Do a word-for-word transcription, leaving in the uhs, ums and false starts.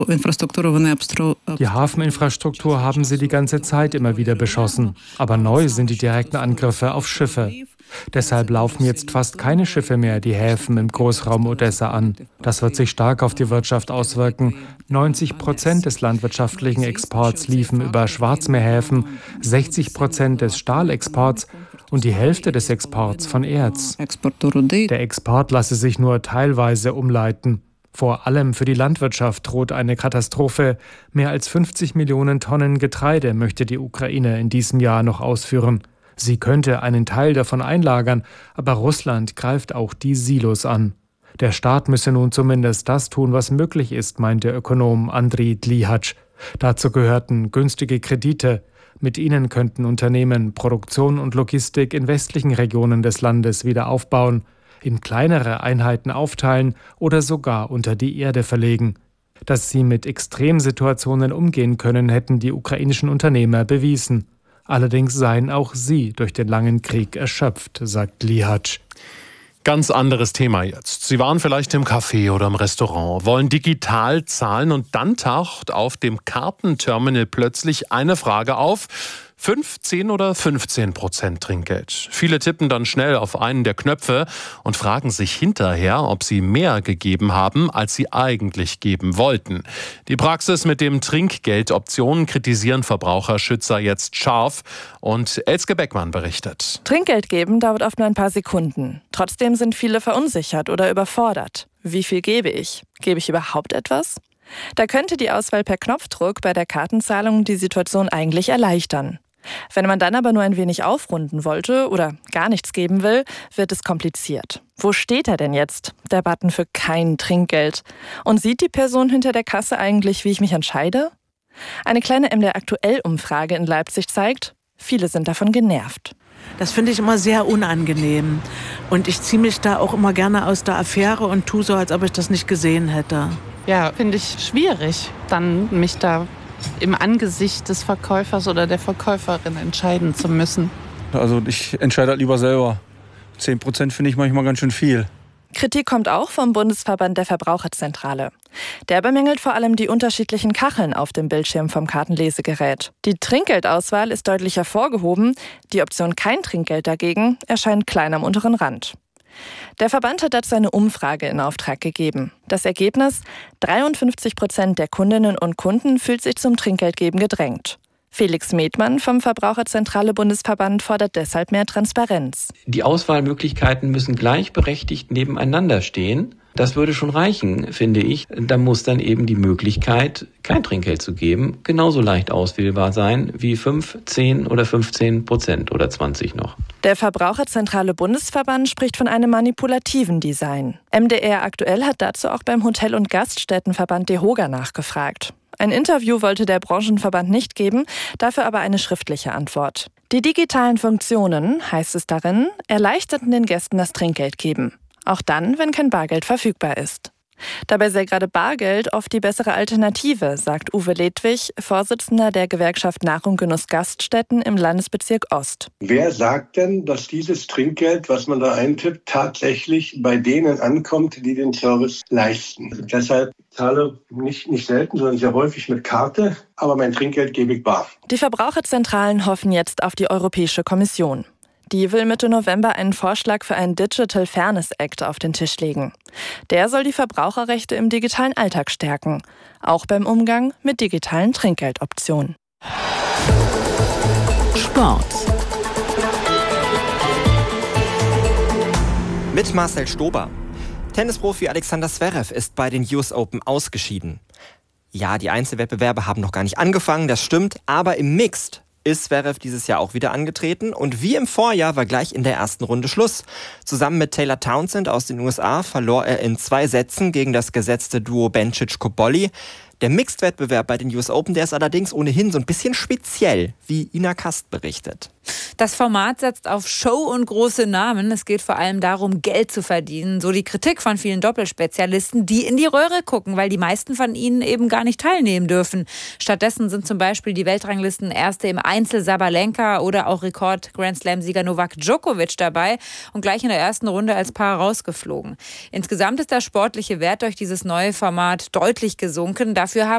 Die Hafeninfrastruktur haben sie die ganze Zeit immer wieder beschossen. Aber neu sind die direkten Angriffe auf Schiffe. Deshalb laufen jetzt fast keine Schiffe mehr die Häfen im Großraum Odessa an. Das wird sich stark auf die Wirtschaft auswirken. neunzig Prozent des landwirtschaftlichen Exports liefen über Schwarzmeerhäfen, sechzig Prozent des Stahlexports und die Hälfte des Exports von Erz. Der Export lasse sich nur teilweise umleiten. Vor allem für die Landwirtschaft droht eine Katastrophe. Mehr als fünfzig Millionen Tonnen Getreide möchte die Ukraine in diesem Jahr noch ausführen. Sie könnte einen Teil davon einlagern, aber Russland greift auch die Silos an. Der Staat müsse nun zumindest das tun, was möglich ist, meint der Ökonom Andriy Dlihac. Dazu gehörten günstige Kredite. Mit ihnen könnten Unternehmen Produktion und Logistik in westlichen Regionen des Landes wieder aufbauen, in kleinere Einheiten aufteilen oder sogar unter die Erde verlegen. Dass sie mit Extremsituationen umgehen können, hätten die ukrainischen Unternehmer bewiesen. Allerdings seien auch sie durch den langen Krieg erschöpft, sagt Dlihac. Ganz anderes Thema jetzt. Sie waren vielleicht im Café oder im Restaurant, wollen digital zahlen und dann taucht auf dem Kartenterminal plötzlich eine Frage auf: fünf, zehn oder fünfzehn Prozent Trinkgeld. Viele tippen dann schnell auf einen der Knöpfe und fragen sich hinterher, ob sie mehr gegeben haben, als sie eigentlich geben wollten. Die Praxis mit dem Trinkgeldoptionen kritisieren Verbraucherschützer jetzt scharf und Elske Beckmann berichtet. Trinkgeld geben dauert oft nur ein paar Sekunden. Trotzdem sind viele verunsichert oder überfordert. Wie viel gebe ich? Gebe ich überhaupt etwas? Da könnte die Auswahl per Knopfdruck bei der Kartenzahlung die Situation eigentlich erleichtern. Wenn man dann aber nur ein wenig aufrunden wollte oder gar nichts geben will, wird es kompliziert. Wo steht er denn jetzt, der Button für kein Trinkgeld? Und sieht die Person hinter der Kasse eigentlich, wie ich mich entscheide? Eine kleine M D R-Aktuell-Umfrage in Leipzig zeigt, viele sind davon genervt. Das finde ich immer sehr unangenehm. Und ich ziehe mich da auch immer gerne aus der Affäre und tue so, als ob ich das nicht gesehen hätte. Ja, finde ich schwierig, dann mich da im Angesicht des Verkäufers oder der Verkäuferin entscheiden zu müssen. Also ich entscheide halt lieber selber. zehn Prozent finde ich manchmal ganz schön viel. Kritik kommt auch vom Bundesverband der Verbraucherzentrale. Der bemängelt vor allem die unterschiedlichen Kacheln auf dem Bildschirm vom Kartenlesegerät. Die Trinkgeldauswahl ist deutlich hervorgehoben, die Option kein Trinkgeld dagegen erscheint klein am unteren Rand. Der Verband hat dazu eine Umfrage in Auftrag gegeben. Das Ergebnis: dreiundfünfzig Prozent der Kundinnen und Kunden fühlt sich zum Trinkgeldgeben gedrängt. Felix Medmann vom Verbraucherzentrale Bundesverband fordert deshalb mehr Transparenz. Die Auswahlmöglichkeiten müssen gleichberechtigt nebeneinander stehen. Das würde schon reichen, finde ich. Da muss dann eben die Möglichkeit, kein Trinkgeld zu geben, genauso leicht auswählbar sein wie fünf, zehn oder fünfzehn Prozent oder zwanzig noch. Der Verbraucherzentrale Bundesverband spricht von einem manipulativen Design. M D R Aktuell hat dazu auch beim Hotel- und Gaststättenverband DEHOGA nachgefragt. Ein Interview wollte der Branchenverband nicht geben, dafür aber eine schriftliche Antwort. Die digitalen Funktionen, heißt es darin, erleichterten den Gästen das Trinkgeldgeben. Auch dann, wenn kein Bargeld verfügbar ist. Dabei sei gerade Bargeld oft die bessere Alternative, sagt Uwe Ledwig, Vorsitzender der Gewerkschaft Nahrung Genuss Gaststätten im Landesbezirk Ost. Wer sagt denn, dass dieses Trinkgeld, was man da eintippt, tatsächlich bei denen ankommt, die den Service leisten? Also deshalb zahle nicht, nicht selten, sondern sehr häufig mit Karte, aber mein Trinkgeld gebe ich bar. Die Verbraucherzentralen hoffen jetzt auf die Europäische Kommission. Die will Mitte November einen Vorschlag für einen Digital Fairness Act auf den Tisch legen. Der soll die Verbraucherrechte im digitalen Alltag stärken, auch beim Umgang mit digitalen Trinkgeldoptionen. Sport. Mit Marcel Stober. Tennisprofi Alexander Zverev ist bei den U S Open ausgeschieden. Ja, die Einzelwettbewerbe haben noch gar nicht angefangen, das stimmt, aber im Mixed ist Zverev dieses Jahr auch wieder angetreten und wie im Vorjahr war gleich in der ersten Runde Schluss. Zusammen mit Taylor Townsend aus den U S A verlor er in zwei Sätzen gegen das gesetzte Duo Bencic-Cobolli. Der Mixed-Wettbewerb bei den U S Open, der ist allerdings ohnehin so ein bisschen speziell, wie Ina Kast berichtet. Das Format setzt auf Show und große Namen. Es geht vor allem darum, Geld zu verdienen. So die Kritik von vielen Doppelspezialisten, die in die Röhre gucken, weil die meisten von ihnen eben gar nicht teilnehmen dürfen. Stattdessen sind zum Beispiel die Weltranglisten-Erste im Einzel Sabalenka oder auch Rekord-Grand-Slam-Sieger Novak Djokovic dabei und gleich in der ersten Runde als Paar rausgeflogen. Insgesamt ist der sportliche Wert durch dieses neue Format deutlich gesunken. Dafür haben